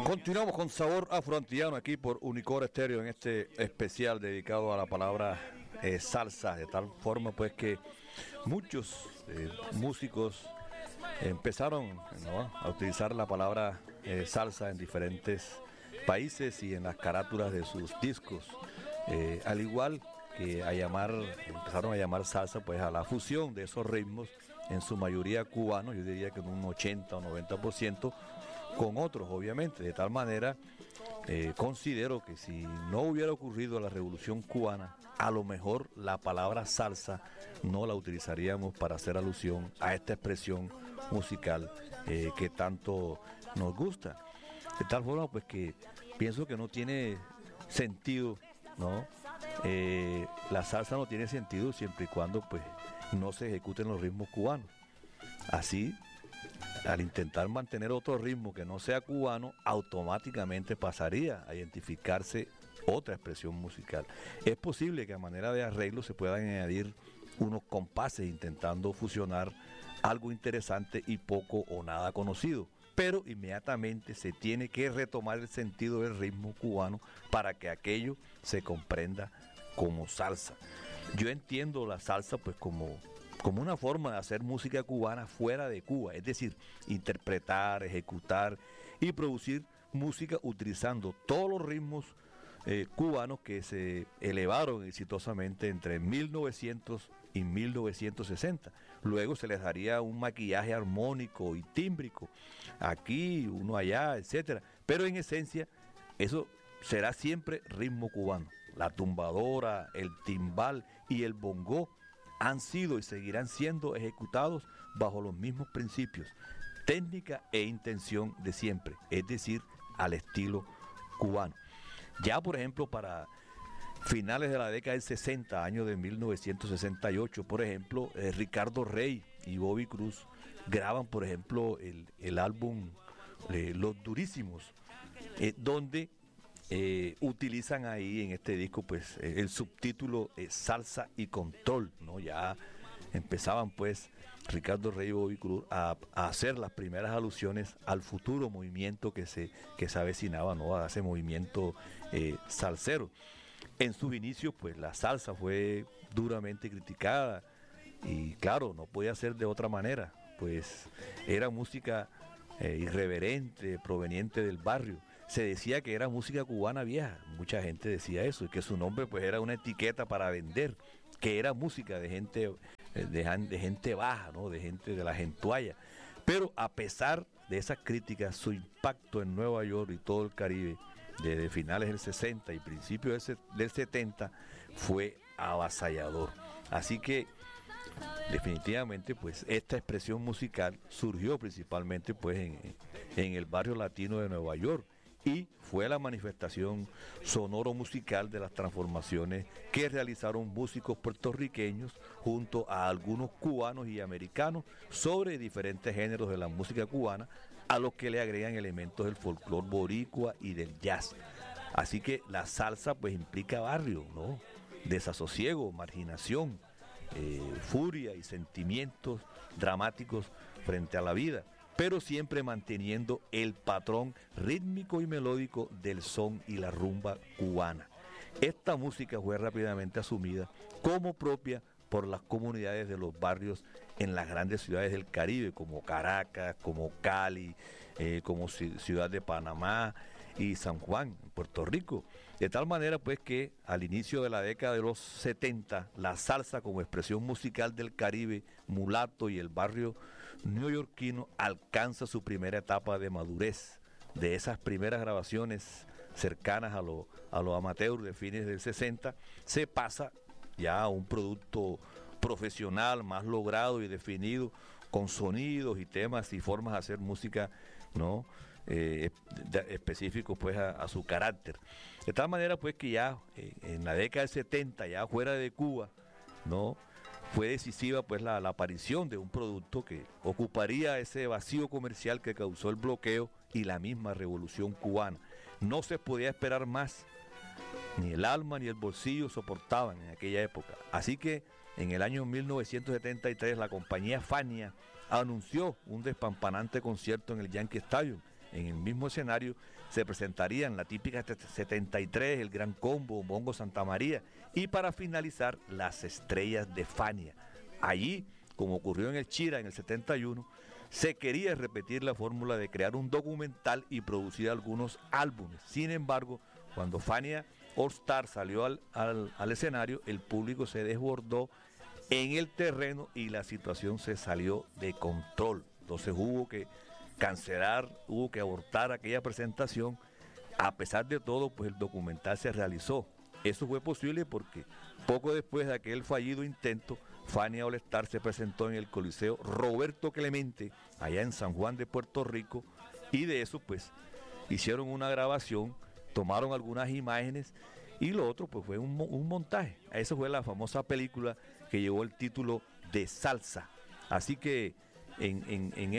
Continuamos con Sabor Afroantillano aquí por Unicor Estéreo en este especial dedicado a la palabra salsa, de tal forma pues que muchos músicos empezaron, ¿no?, a utilizar la palabra salsa en diferentes países y en las carátulas de sus discos, al igual que empezaron a llamar salsa pues a la fusión de esos ritmos, en su mayoría cubanos, yo diría que en un 80 o 90%, con otros obviamente, de tal manera considero que si no hubiera ocurrido la Revolución Cubana, a lo mejor la palabra salsa no la utilizaríamos para hacer alusión a esta expresión musical que tanto nos gusta. De tal forma pues que pienso que no tiene sentido, ¿no? La salsa no tiene sentido siempre y cuando pues no se ejecuten los ritmos cubanos. Así, al intentar mantener otro ritmo que no sea cubano, automáticamente pasaría a identificarse otra expresión musical. Es posible que a manera de arreglo se puedan añadir unos compases intentando fusionar algo interesante y poco o nada conocido, pero inmediatamente se tiene que retomar el sentido del ritmo cubano para que aquello se comprenda como salsa. Yo entiendo la salsa pues como una forma de hacer música cubana fuera de Cuba, es decir, interpretar, ejecutar y producir música utilizando todos los ritmos cubanos que se elevaron exitosamente entre 1900 y 1960. Luego se les daría un maquillaje armónico y tímbrico, aquí, uno allá, etcétera. Pero en esencia, eso será siempre ritmo cubano. La tumbadora, el timbal y el bongó han sido y seguirán siendo ejecutados bajo los mismos principios, técnica e intención de siempre, es decir, al estilo cubano. Ya, por ejemplo, para finales de la década del 60, año de 1968, por ejemplo, Ricardo Rey y Bobby Cruz graban, por ejemplo, el álbum Los Durísimos, donde utilizan ahí en este disco pues el subtítulo Salsa y Control, ¿no? Ya empezaban pues Ricardo Rey y Bobby Cruz a hacer las primeras alusiones al futuro movimiento que se avecinaba, ¿no?, a ese movimiento salsero. En sus inicios pues la salsa fue duramente criticada y claro, no podía ser de otra manera, pues era música irreverente, proveniente del barrio. Se decía que era música cubana vieja, mucha gente decía eso, y que su nombre pues era una etiqueta para vender, que era música de gente gente baja, ¿no?, de gente de la gentualla. Pero a pesar de esas críticas, su impacto en Nueva York y todo el Caribe, desde finales del 60 y principios del 70, fue avasallador. Así que definitivamente pues esta expresión musical surgió principalmente pues en el barrio latino de Nueva York, y fue la manifestación sonoro-musical de las transformaciones que realizaron músicos puertorriqueños junto a algunos cubanos y americanos sobre diferentes géneros de la música cubana, a los que le agregan elementos del folclore boricua y del jazz. Así que la salsa pues implica barrio, ¿no?, desasosiego, marginación, furia y sentimientos dramáticos frente a la vida, pero siempre manteniendo el patrón rítmico y melódico del son y la rumba cubana. Esta música fue rápidamente asumida como propia por las comunidades de los barrios en las grandes ciudades del Caribe, como Caracas, como Cali, como Ciudad de Panamá y San Juan, en Puerto Rico. De tal manera pues que al inicio de la década de los 70, la salsa como expresión musical del Caribe, mulato y el barrio neoyorquino alcanza su primera etapa de madurez. De esas primeras grabaciones cercanas a lo amateur de fines del 60, se pasa ya a un producto profesional más logrado y definido, con sonidos y temas y formas de hacer música, ¿no?, específicos pues a su carácter. De tal manera pues que ya en la década del 70, ya fuera de Cuba, ¿no?, fue decisiva pues la aparición de un producto que ocuparía ese vacío comercial que causó el bloqueo y la misma revolución cubana. No se podía esperar más, ni el alma ni el bolsillo soportaban en aquella época. Así que en el año 1973 la compañía Fania anunció un despampanante concierto en el Yankee Stadium, en el mismo escenario, se presentarían la típica 73, el Gran Combo, Bongo Santa María, y para finalizar, las Estrellas de Fania. Allí, como ocurrió en el Chira en el 71, se quería repetir la fórmula de crear un documental y producir algunos álbumes. Sin embargo, cuando Fania All Star salió al escenario, el público se desbordó en el terreno y la situación se salió de control. Entonces hubo que cancelar, hubo que abortar aquella presentación. A pesar de todo, pues el documental se realizó. Eso fue posible porque poco después de aquel fallido intento, Fania All Star se presentó en el Coliseo Roberto Clemente, allá en San Juan de Puerto Rico, y de eso pues hicieron una grabación, tomaron algunas imágenes y lo otro pues fue un montaje. Esa fue la famosa película que llevó el título de Salsa. Así que en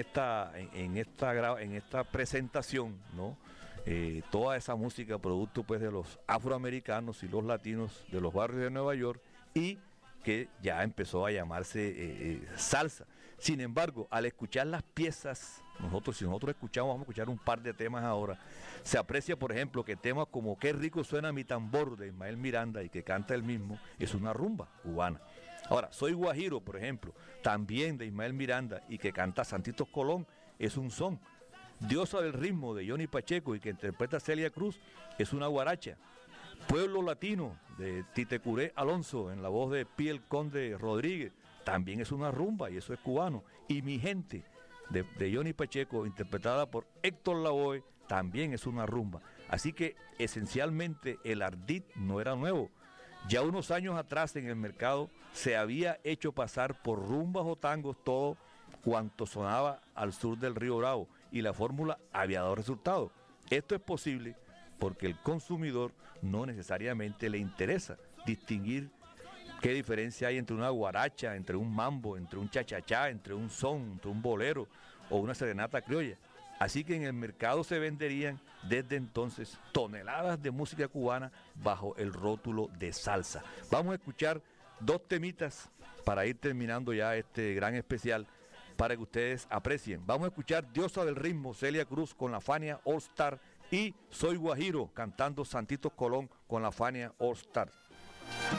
esta presentación, ¿no? Toda esa música producto pues de los afroamericanos y los latinos de los barrios de Nueva York, y que ya empezó a llamarse salsa. Sin embargo, al escuchar las piezas, si nosotros escuchamos, vamos a escuchar un par de temas ahora, se aprecia, por ejemplo, que temas como Qué rico suena mi tambor, de Ismael Miranda, y que canta él mismo, es una rumba cubana. Ahora, Soy Guajiro, por ejemplo, también de Ismael Miranda, y que canta Santitos Colón, es un son. Diosa del ritmo, de Johnny Pacheco, y que interpreta Celia Cruz, es una guaracha. Pueblo Latino, de Titecuré Alonso, en la voz de Piel Conde Rodríguez, también es una rumba, y eso es cubano. Y Mi Gente, de Johnny Pacheco, interpretada por Héctor Lavoe, también es una rumba. Así que esencialmente el ardid no era nuevo. Ya unos años atrás en el mercado se había hecho pasar por rumbas o tangos todo cuanto sonaba al sur del Río Bravo, y la fórmula había dado resultado. Esto es posible porque el consumidor no necesariamente le interesa distinguir qué diferencia hay entre una guaracha, entre un mambo, entre un chachachá, entre un son, entre un bolero o una serenata criolla. Así que en el mercado se venderían desde entonces toneladas de música cubana bajo el rótulo de salsa. Vamos a escuchar dos temitas para ir terminando ya este gran especial, para que ustedes aprecien. Vamos a escuchar Diosa del Ritmo, Celia Cruz con la Fania All Star, y Soy Guajiro cantando Santitos Colón con la Fania All Star.